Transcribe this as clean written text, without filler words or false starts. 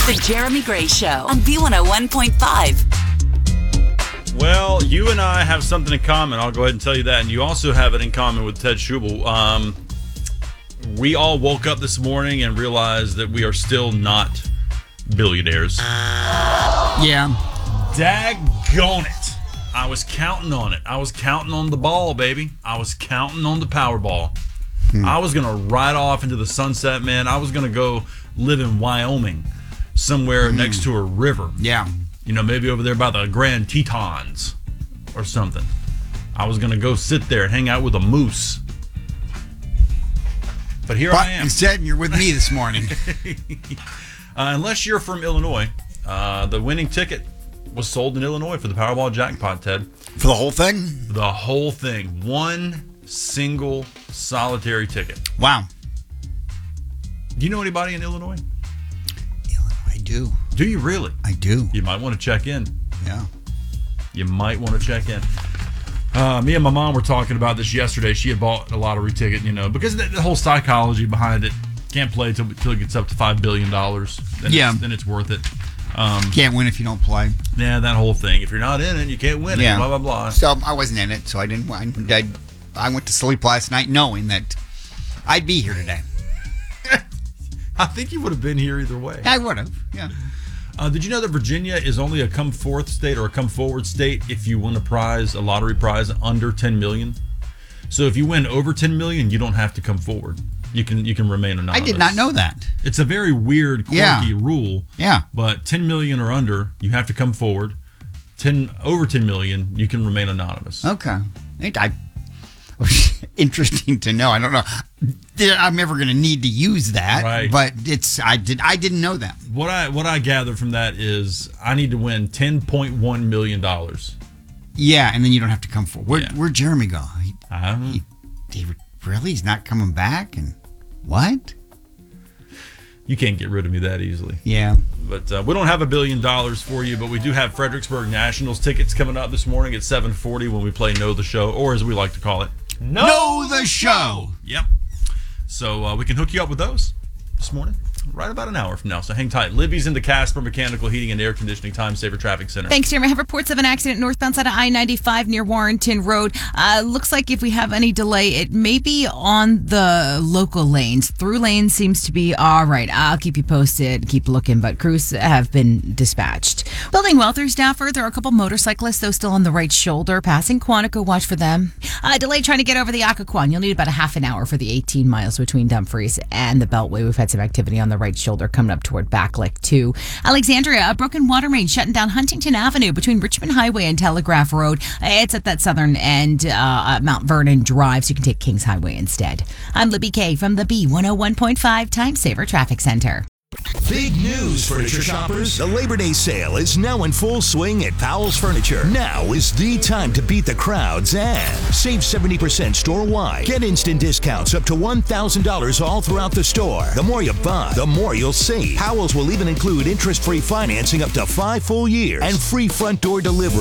The Jeremy Gray Show on B101.5. Well, you and I have something in common. I'll go ahead and tell you that. And you also have it in common with Ted Schubel. We all woke up this morning and realized that we are still not billionaires. Yeah. Daggone it. I was counting on it. I was counting on the ball, baby. I was counting on the Powerball. I was going to ride off into the sunset, man. I was going to go live in Wyoming, somewhere next to a river. Yeah. You know, maybe over there by the Grand Tetons or something. I was going to go sit there and hang out with a moose. But here I am. Instead, you're with me this morning. Unless you're from Illinois, the winning ticket was sold in Illinois for the Powerball jackpot, Ted. For the whole thing? The whole thing. One single solitary ticket. Wow. Do you know anybody in Illinois? I do. Do you really? I do. You might want to check in. Yeah. You might want to check in. Me and my mom were talking about this yesterday. She had bought a lottery ticket, you know, because the whole psychology behind it. Can't play till it gets up to $5 billion. Then it's worth it. Can't win if you don't play. Yeah, that whole thing. If you're not in it, you can't win it. Blah, blah, blah. So I wasn't in it, so I didn't. I went to sleep last night knowing that I'd be here today. I think you would have been here either way. I would have, yeah. Did you know that Virginia is only a come forth state or a come forward state if you win a lottery prize under $10 million? So if you win over $10 million, you don't have to come forward. You can remain anonymous. I did not know that. It's a very weird, quirky rule. Yeah. But 10 million or under, you have to come forward. Over 10 million, you can remain anonymous. Okay. Interesting to know. I don't know. I'm never going to need to use that. Right. But I didn't know that. What I gathered from that is I need to win $10.1 million. Yeah, and then you don't have to come forward. Where'd Jeremy go? He's not coming back? And what? You can't get rid of me that easily. Yeah. But we don't have $1 billion for you, but we do have Fredericksburg Nationals tickets coming up this morning at 7:40 when we play Know the Show, or as we like to call it, Know the Show. Yep. So we can hook you up with those this morning, right about an hour from now. So hang tight. Libby's into Casper Mechanical Heating and Air Conditioning Time Saver Traffic Center. Thanks, Jeremy. I have reports of an accident northbound side of I-95 near Warrenton Road. Looks like if we have any delay, it may be on the local lanes. Through lane seems to be all right. I'll keep you posted. Keep looking, but crews have been dispatched. Building well through Stafford. There are a couple motorcyclists, though, still on the right shoulder. Passing Quantico, watch for them. Delay trying to get over the Occoquan. You'll need about a half an hour for the 18 miles between Dumfries and the Beltway. We've had some activity on the right shoulder coming up toward Backlick, too. Alexandria, a broken water main shutting down Huntington Avenue between Richmond Highway and Telegraph Road. It's at that southern end, Mount Vernon Drive, so you can take Kings Highway instead. I'm Libby Kay from the B101.5 Time Saver Traffic Center. Big news, furniture shoppers. The Labor Day sale is now in full swing at Powell's Furniture. Now is the time to beat the crowds and save 70% store-wide. Get instant discounts up to $1,000 all throughout the store. The more you buy, the more you'll save. Powell's will even include interest-free financing up to 5 full years and free front door delivery.